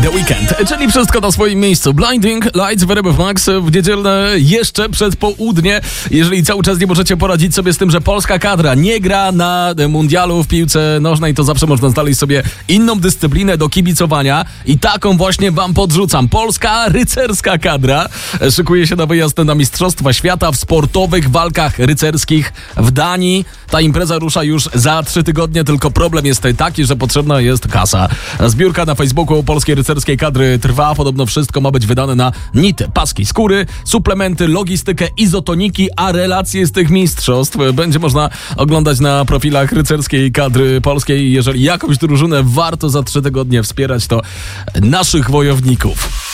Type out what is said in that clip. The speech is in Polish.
The Weeknd, czyli wszystko na swoim miejscu. Blinding Lights w RMF Max w niedzielne jeszcze przed południe. Jeżeli cały czas nie możecie poradzić sobie z tym, że polska kadra nie gra na mundialu w piłce nożnej, to zawsze można znaleźć sobie inną dyscyplinę do kibicowania i taką właśnie wam podrzucam. Polska rycerska kadra szykuje się na wyjazd na Mistrzostwa Świata w sportowych walkach rycerskich w Danii. Ta impreza rusza już za 3 tygodnie, tylko problem jest taki, że potrzebna jest kasa. Zbiórka na Facebooku polskiej rycerskiej kadry trwa. Podobno wszystko ma być wydane na nity, paski, skóry, suplementy, logistykę, izotoniki, a relacje z tych mistrzostw będzie można oglądać na profilach rycerskiej kadry polskiej. Jeżeli jakąś drużynę warto za 3 tygodnie wspierać, to naszych wojowników.